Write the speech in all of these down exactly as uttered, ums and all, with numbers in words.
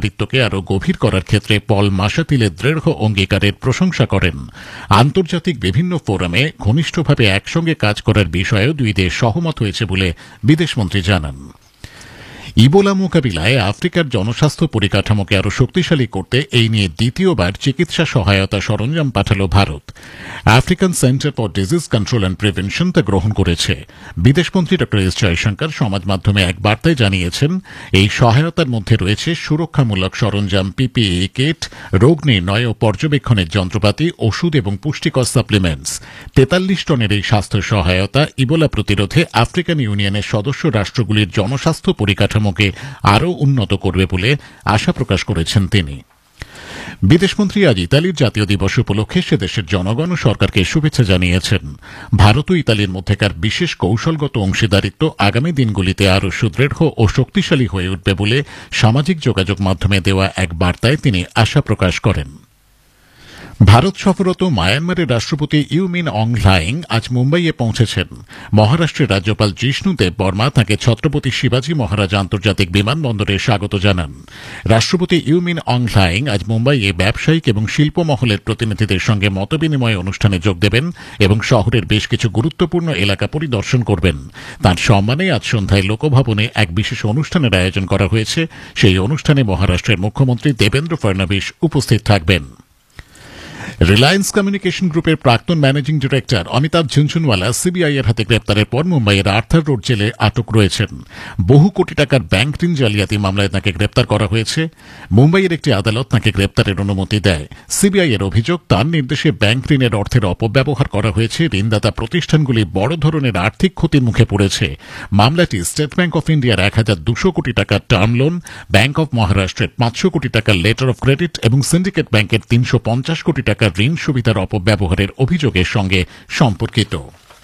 অংশীদারিত্বকে আরও গভীর করার ক্ষেত্রে পল মাসাতিলের দৃঢ় অঙ্গীকারের প্রশংসা করেন। আন্তর্জাতিক বিভিন্ন ফোরামে ঘনিষ্ঠভাবে একসঙ্গে কাজ করার বিষয়েও দুই দেশ সহমত হয়েছে বলে বিদেশমন্ত্রী জানান। ইবোলা মোকাবিলায় আফ্রিকার জনস্বাস্থ্য পরিকাঠামোকে আরও শক্তিশালী করতে এই নিয়ে দ্বিতীয়বার চিকিৎসা সহায়তা সরঞ্জাম পাঠাল Bharat. African centre for disease control and prevention তা গ্রহণ করেছে। বিদেশমন্ত্রী ড এস জয়শঙ্কর সমাজ মাধ্যমে এক বার্তায় জানিয়েছেন, এই সহায়তার মধ্যে রয়েছে সুরক্ষামূলক সরঞ্জাম, পিপিই কিট, রোগ নির্ণয় ও পর্যবেক্ষণের যন্ত্রপাতি, ওষুধ এবং পুষ্টিকর সাপ্লিমেন্টস। তেতাল্লিশ টনের এই স্বাস্থ্য সহায়তা ইবোলা প্রতিরোধে আফ্রিকান ইউনিয়নের সদস্য রাষ্ট্রগুলির জনস্বাস্থ্য পরিকাঠামো কে আরও উন্নত করবে বলে আশা প্রকাশ করেছেন তিনি। বিদেশমন্ত্রী আজ ইতালির জাতীয় দিবস উপলক্ষে সে দেশের জনগণ ও সরকারকে শুভেচ্ছা জানিয়েছেন। ভারত ও ইতালির মধ্যেকার বিশেষ কৌশলগত অংশীদারিত্ব আগামী দিনগুলিতে আরও সুদৃঢ় ও শক্তিশালী হয়ে উঠবে বলে সামাজিক যোগাযোগ মাধ্যমে দেওয়া এক বার্তায় তিনি আশা প্রকাশ করেন। ভারত সফররত মায়ানমারের রাষ্ট্রপতি ইউ মিন অং হ্লাইং আজ মুম্বাইয়ে পৌঁছেছেন। মহারাষ্ট্রের রাজ্যপাল জিষ্ণু দেব বর্মা তাঁকে ছত্রপতি শিবাজী মহারাজ আন্তর্জাতিক বিমানবন্দরে স্বাগত জানান। রাষ্ট্রপতি ইউ মিন অং হ্লাইং আজ মুম্বাইয়ে ব্যবসায়িক এবং শিল্প মহলের প্রতিনিধিদের সঙ্গে মতবিনিময় অনুষ্ঠানে যোগ দেবেন এবং শহরের বেশ কিছু গুরুত্বপূর্ণ এলাকা পরিদর্শন করবেন। তাঁর সম্মানে আজ সন্ধ্যায় লোকভবনে এক বিশেষ অনুষ্ঠানের আয়োজন করা হয়েছে। সেই অনুষ্ঠানে মহারাষ্ট্রের মুখ্যমন্ত্রী দেবেন্দ্র ফডনবিস উপস্থিত থাকবেন। রিলায়েন্স কমিউনিকেশন গ্রুপের প্রাক্তন managing director Amitabh Jhunjhunwala CBI এর হাতে গ্রেপ্তারের পর মুম্বাইয়ের আর্থার রোড জেলে আটক রয়েছেন। বহু কোটি টাকার ব্যাংক ঋণ জালিয়াতি মামলায় তাঁকে গ্রেপ্তার করা হয়েছে। মুম্বাইয়ের একটি আদালত তাঁকে গ্রেপ্তারের অনুমতি দেয়। সিবিআই এর অভিযোগ, তার নির্দেশে ব্যাংক ঋণের অর্থের অপব্যবহার করা হয়েছে। ঋণদাতা প্রতিষ্ঠানগুলি বড় ধরনের আর্থিক ক্ষতির মুখে পড়েছে। মামলাটি স্টেট ব্যাংক অফ ইন্ডিয়ার এক হাজার দুশো কোটি টাকার টার্ম লোন, ব্যাংক অফ মহারাষ্ট্রের পাঁচশো কোটি টাকার লেটার অফ ক্রেডিট এবং সিন্ডিকেট ব্যাংকের তিনশো পঞ্চাশ কোটি টাকার ঋণ সুবিধার অপব্যবহারের অভিযোগের সঙ্গে সম্পর্কিত।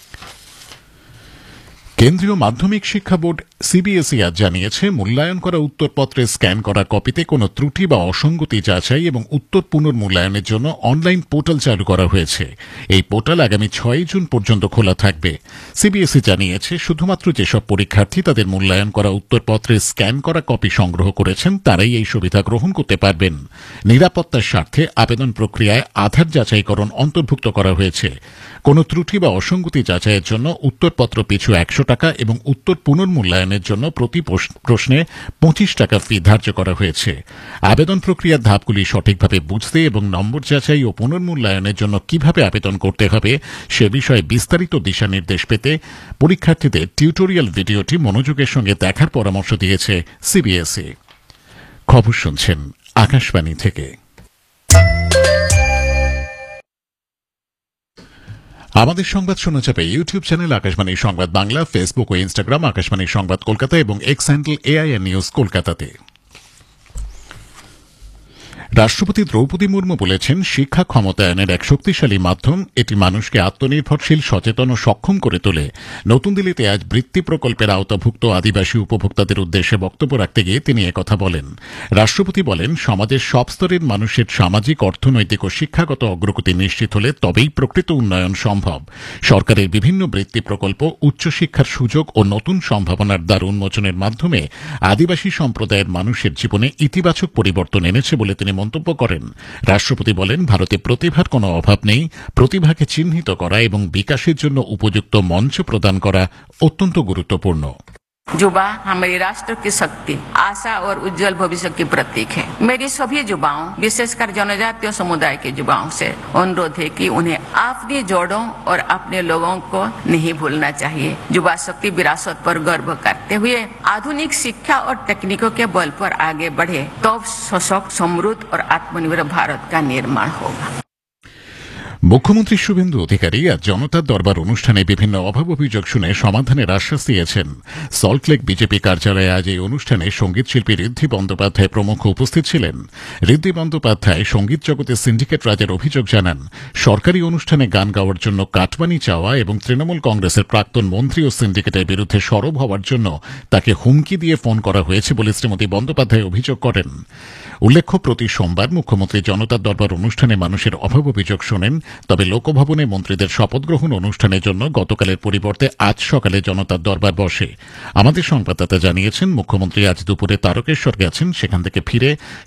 কেন্দ্রীয় মাধ্যমিক শিক্ষা বোর্ড সিবিএসই আজ জানিয়েছে, মূল্যায়ন করা উত্তরপত্রে স্ক্যান করা কপিতে কোনো ত্রুটি বা অসঙ্গতি যাচাই এবং উত্তর পুনর্মূল্যায়নের জন্য অনলাইন পোর্টাল চালু করা হয়েছে। এই পোর্টাল আগামী ছয়ই জুন পর্যন্ত খোলা থাকবে। সিবিএসই জানিয়েছে, শুধুমাত্র যেসব পরীক্ষার্থী তাদের মূল্যায়ন করা উত্তরপত্রে স্ক্যান করা কপি সংগ্রহ করেছেন তারাই এই সুবিধা গ্রহণ করতে পারবেন। নিরাপত্তার স্বার্থে আবেদন প্রক্রিয়ায় আধার যাচাইকরণ অন্তর্ভুক্ত করা হয়েছে। কোনো ত্রুটি বা অসঙ্গতি যাচাইয়ের জন্য উত্তরপত্র পিছু একশো টাকা এবং উত্তর পুনর্মূল্যায়নের জন্য প্রতি প্রশ্নে পঁচিশ টাকা ফি ধার্য করা হয়েছে। আবেদন প্রক্রিয়ার ধাপগুলি সঠিকভাবে বুঝতে এবং নম্বর যাচাই ও পুনর্মূল্যায়নের জন্য কিভাবে আবেদন করতে হবে সে বিষয়ে বিস্তারিত দিশানির্দেশ পেতে পরীক্ষার্থীদের টিউটোরিয়াল ভিডিওটি মনোযোগের সঙ্গে দেখার পরামর্শ দিয়েছে সিবিএসই। খবর শুনছেন আকাশবাণী থেকে। আমাদের সংবাদ শোনা যাবে ইউটিউব চ্যানেল আকাশবাণী সংবাদ বাংলা, ফেসবুক ও ইনস্টাগ্রাম আকাশবাণী সংবাদ কলকাতা এবং এক্স হ্যান্ডেল এআইএন নিউজ কলকাতাতে। রাষ্ট্রপতি দ্রৌপদী মুর্মু বলেছেন, শিক্ষা ক্ষমতায়নের এক শক্তিশালী মাধ্যম। এটি মানুষকে আত্মনির্ভরশীল, সচেতন ও সক্ষম করে তোলে। নতুন দিল্লিতে আজ বৃত্তি প্রকল্পের আওতাভুক্ত আদিবাসী উপভোক্তাদের উদ্দেশ্যে বক্তব্য রাখতে গিয়ে তিনি একথা বলেন। রাষ্ট্রপতি বলেন, সমাজের সব স্তরের মানুষের সামাজিক, অর্থনৈতিক ও শিক্ষাগত অগ্রগতি নিশ্চিত হলে তবেই প্রকৃত উন্নয়ন সম্ভব। সরকারের বিভিন্ন বৃত্তি প্রকল্প উচ্চশিক্ষার সুযোগ ও নতুন সম্ভাবনার দ্বার উন্মোচনের মাধ্যমে আদিবাসী সম্প্রদায়ের মানুষের জীবনে ইতিবাচক পরিবর্তন এনেছে বলে তিনি মন্তব্য করেন। রাষ্ট্রপতি বলেন, ভারতে প্রতিভার কোনো অভাব নেই। প্রতিভাকে চিহ্নিত করা এবং বিকাশের জন্য উপযুক্ত মঞ্চ প্রদান করা অত্যন্ত গুরুত্বপূর্ণ। युवा हमारे राष्ट्र की शक्ति, आशा और उज्जवल भविष्य की प्रतीक है। मेरी सभी युवाओं, विशेषकर जनजातीय समुदाय के युवाओं से अनुरोध है कि उन्हें अपनी जड़ों और अपने लोगों को नहीं भूलना चाहिए। युवा शक्ति विरासत पर गर्व करते हुए आधुनिक शिक्षा और तकनीकों के बल पर आगे बढ़े, तब सशक्त, समृद्ध और आत्मनिर्भर भारत का निर्माण होगा। মুখ্যমন্ত্রী শুভেন্দু অধিকারী আজ জনতার দরবার অনুষ্ঠানে বিভিন্ন অভাব অভিযোগ শুনে সমাধানের আশ্বাস দিয়েছেন। সল্টলেক বিজেপি কার্যালয়ে আজ এই অনুষ্ঠানে সঙ্গীত শিল্পী ঋদ্ধি বন্দ্যোপাধ্যায় প্রমুখ উপস্থিত ছিলেন। ঋদ্ধি বন্দ্যোপাধ্যায় সঙ্গীত জগতে সিন্ডিকেট রাজের অভিযোগ জানান। সরকারি অনুষ্ঠানে গান গাওয়ার জন্য কাটমানি চাওয়া এবং তৃণমূল কংগ্রেসের প্রাক্তন মন্ত্রী ও সিন্ডিকেটের বিরুদ্ধে সরব হওয়ার জন্য তাকে হুমকি দিয়ে ফোন করা হয়েছে বলে শ্রীমতী বন্দ্যোপাধ্যায় অভিযোগ করেন। উল্লেখ্য, প্রতি সোমবার মুখ্যমন্ত্রী জনতার দরবার অনুষ্ঠানে মানুষের অভাব অভিযোগ শোনেন। তবে লোকভবনে মন্ত্রীদের শপথ গ্রহণ অনুষ্ঠানের জন্য গতকালের পরিবর্তে আজ সকালে জনতার দরবার বসে। আমাদের সংবাদদাতা জানিয়েছেন, মুখ্যমন্ত্রী আজ দুপুরে তারকেশ্বর গেছেন। সেখান থেকে ফিরে